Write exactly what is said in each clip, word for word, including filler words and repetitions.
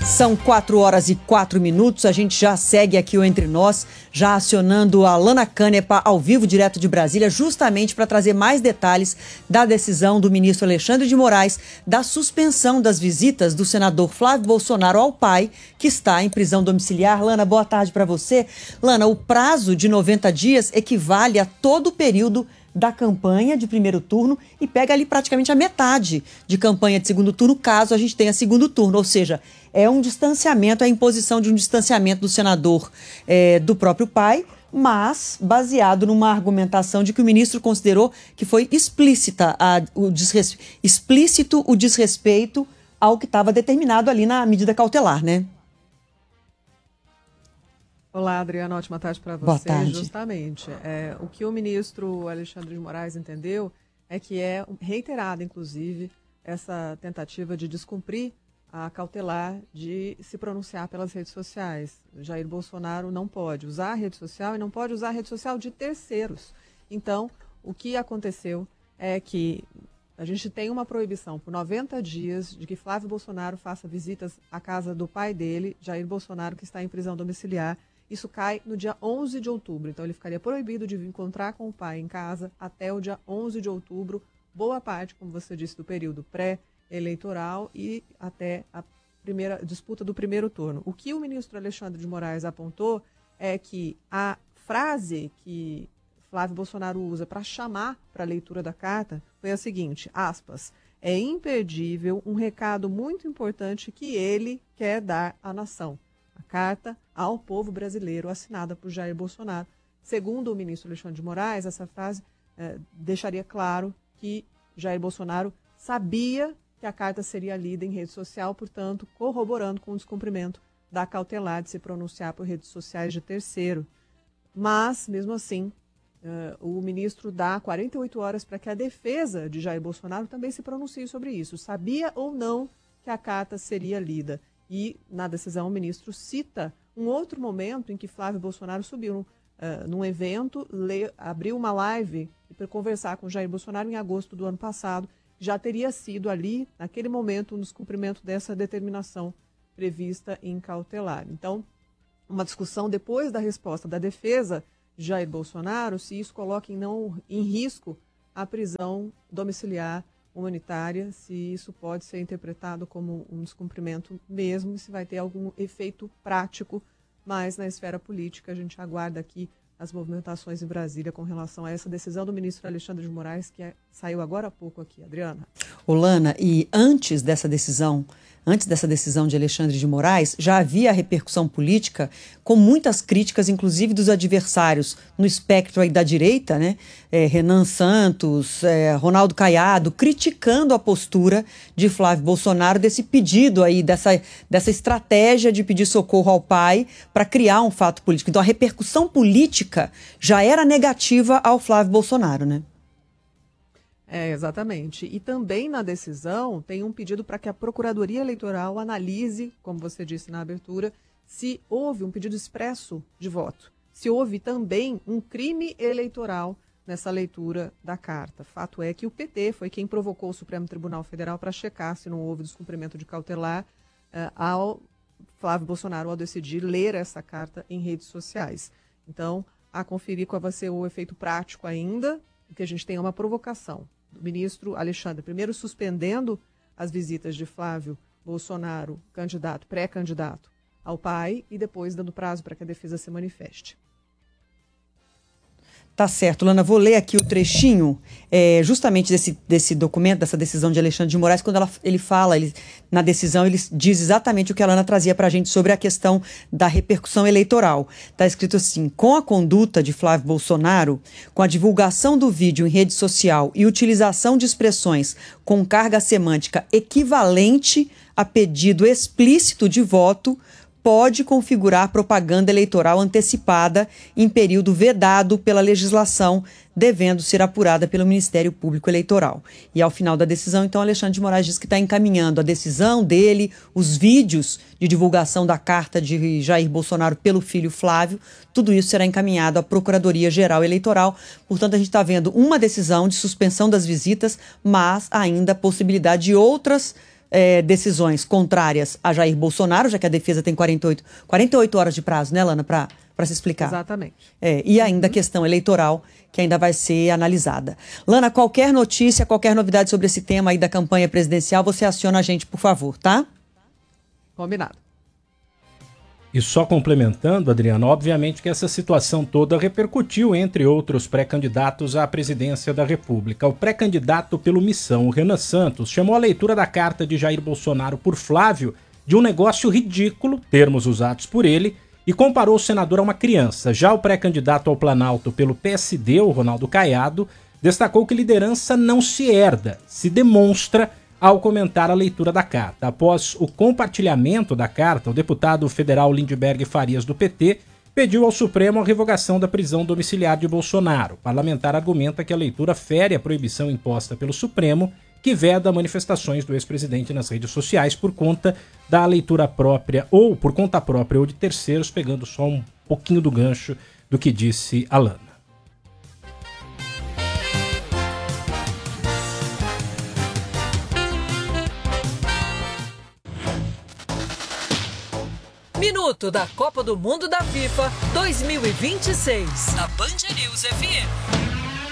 São quatro horas e quatro minutos, a gente já segue aqui o Entre Nós, já acionando a Lana Canepa ao vivo, direto de Brasília, justamente para trazer mais detalhes da decisão do ministro Alexandre de Moraes da suspensão das visitas do senador Flávio Bolsonaro ao pai, que está em prisão domiciliar. Lana, boa tarde para você. Lana, o prazo de noventa dias equivale a todo o período da campanha de primeiro turno e pega ali praticamente a metade de campanha de segundo turno, caso a gente tenha segundo turno, ou seja, é um distanciamento, é a imposição de um distanciamento do senador é, do próprio pai, mas baseado numa argumentação de que o ministro considerou que foi explícita a, o desres, explícito o desrespeito ao que estava determinado ali na medida cautelar, né? Olá, Adriana, ótima tarde para você. Boa tarde. Justamente, é, o que o ministro Alexandre de Moraes entendeu é que é reiterada, inclusive, essa tentativa de descumprir a cautelar de se pronunciar pelas redes sociais. Jair Bolsonaro não pode usar a rede social e não pode usar a rede social de terceiros. Então, o que aconteceu é que a gente tem uma proibição por noventa dias de que Flávio Bolsonaro faça visitas à casa do pai dele, Jair Bolsonaro, que está em prisão domiciliar. Isso cai no dia onze de outubro, então ele ficaria proibido de encontrar com o pai em casa até o dia onze de outubro, boa parte, como você disse, do período pré-eleitoral e até a primeira disputa do primeiro turno. O que o ministro Alexandre de Moraes apontou é que a frase que Flávio Bolsonaro usa para chamar para a leitura da carta foi a seguinte, aspas, é imperdível um recado muito importante que ele quer dar à nação. A carta ao povo brasileiro, assinada por Jair Bolsonaro. Segundo o ministro Alexandre de Moraes, essa frase eh, deixaria claro que Jair Bolsonaro sabia que a carta seria lida em rede social, portanto, corroborando com o descumprimento da cautelar de se pronunciar por redes sociais de terceiro. Mas, mesmo assim, eh, o ministro dá quarenta e oito horas para que a defesa de Jair Bolsonaro também se pronuncie sobre isso. Sabia ou não que a carta seria lida? E, na decisão, o ministro cita um outro momento em que Flávio Bolsonaro subiu uh, num evento, le, abriu uma live para conversar com Jair Bolsonaro em agosto do ano passado. Já teria sido ali, naquele momento, um descumprimento dessa determinação prevista em cautelar. Então, uma discussão depois da resposta da defesa de Jair Bolsonaro, se isso coloca em, não, em risco a prisão domiciliar humanitária, se isso pode ser interpretado como um descumprimento mesmo, se vai ter algum efeito prático, mas na esfera política a gente aguarda aqui as movimentações em Brasília com relação a essa decisão do ministro Alexandre de Moraes, que é, saiu agora há pouco aqui, Adriana. Olana, e antes dessa decisão, antes dessa decisão de Alexandre de Moraes, já havia a repercussão política com muitas críticas, inclusive dos adversários no espectro aí da direita, né? É, Renan Santos, é, Ronaldo Caiado, criticando a postura de Flávio Bolsonaro desse pedido aí, dessa, dessa estratégia de pedir socorro ao pai para criar um fato político. Então a repercussão política já era negativa ao Flávio Bolsonaro, né? É, exatamente. E também na decisão tem um pedido para que a Procuradoria Eleitoral analise, como você disse na abertura, se houve um pedido expresso de voto, se houve também um crime eleitoral nessa leitura da carta. Fato é que o P T foi quem provocou o Supremo Tribunal Federal para checar se não houve descumprimento de cautelar uh, ao Flávio Bolsonaro ao decidir ler essa carta em redes sociais. Então, a conferir qual vai ser o efeito prático ainda, que a gente tenha uma provocação do ministro Alexandre, primeiro suspendendo as visitas de Flávio Bolsonaro, candidato, pré-candidato ao pai, e depois dando prazo para que a defesa se manifeste. Tá certo, Lana, vou ler aqui o trechinho é, justamente desse, desse documento, dessa decisão de Alexandre de Moraes, quando ela, ele fala, ele, na decisão ele diz exatamente o que a Lana trazia para a gente sobre a questão da repercussão eleitoral. Está escrito assim, com a conduta de Flávio Bolsonaro, com a divulgação do vídeo em rede social e utilização de expressões com carga semântica equivalente a pedido explícito de voto, pode configurar propaganda eleitoral antecipada em período vedado pela legislação, devendo ser apurada pelo Ministério Público Eleitoral. E ao final da decisão, então, Alexandre de Moraes diz que está encaminhando a decisão dele, os vídeos de divulgação da carta de Jair Bolsonaro pelo filho Flávio, tudo isso será encaminhado à Procuradoria-Geral Eleitoral. Portanto, a gente está vendo uma decisão de suspensão das visitas, mas ainda a possibilidade de outras é, decisões contrárias a Jair Bolsonaro, já que a defesa tem quarenta e oito, quarenta e oito horas de prazo, né, Lana, para para se explicar. Exatamente. É, e ainda a questão eleitoral, que ainda vai ser analisada. Lana, qualquer notícia, qualquer novidade sobre esse tema aí da campanha presidencial, você aciona a gente, por favor, tá? Combinado. E só complementando, Adriana, obviamente que essa situação toda repercutiu entre outros pré-candidatos à presidência da República. O pré-candidato pelo Missão, o Renan Santos, chamou a leitura da carta de Jair Bolsonaro por Flávio de um negócio ridículo, termos usados por ele, e comparou o senador a uma criança. Já o pré-candidato ao Planalto pelo P S D, o Ronaldo Caiado, destacou que liderança não se herda, se demonstra ao comentar a leitura da carta. Após o compartilhamento da carta, o deputado federal Lindbergh Farias, do P T, pediu ao Supremo a revogação da prisão domiciliar de Bolsonaro. O parlamentar argumenta que a leitura fere a proibição imposta pelo Supremo, que veda manifestações do ex-presidente nas redes sociais por conta da leitura própria, ou por conta própria ou de terceiros, pegando só um pouquinho do gancho do que disse a Lana. Minuto da Copa do Mundo da FIFA dois mil e vinte e seis, na Band News F M.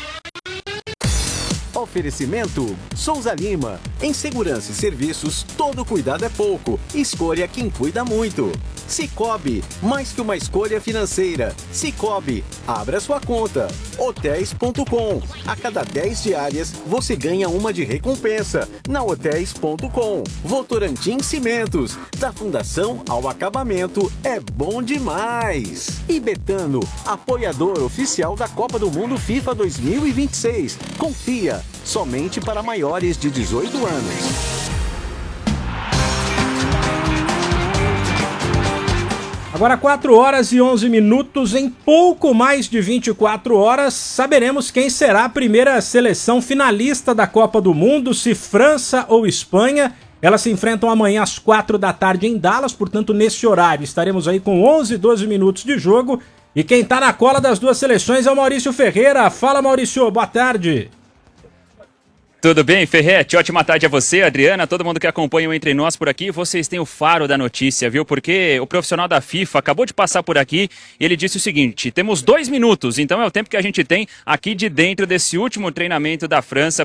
Oferecimento Souza Lima. Em segurança e serviços, todo cuidado é pouco. Escolha quem cuida muito. Cicobi, mais que uma escolha financeira. Cicobi, abra sua conta. Hotéis ponto com. A cada dez diárias, você ganha uma de recompensa. Na Hotéis ponto com. Votorantim Cimentos. Da fundação ao acabamento, é bom demais. E Betano, apoiador oficial da Copa do Mundo FIFA dois mil e vinte e seis. Confia, somente para maiores de dezoito anos. Agora quatro horas e onze minutos, em pouco mais de vinte e quatro horas, saberemos quem será a primeira seleção finalista da Copa do Mundo, se França ou Espanha. Elas se enfrentam amanhã às quatro da tarde em Dallas, portanto nesse horário estaremos aí com onze, doze minutos de jogo. E quem tá na cola das duas seleções é o Maurício Ferreira. Fala, Maurício, boa tarde. Tudo bem, Ferrete? Ótima tarde a você, Adriana, todo mundo que acompanha o Entre Nós por aqui. Vocês têm o faro da notícia, viu? Porque o profissional da FIFA acabou de passar por aqui e ele disse o seguinte: temos dois minutos, então é o tempo que a gente tem aqui de dentro desse último treinamento da França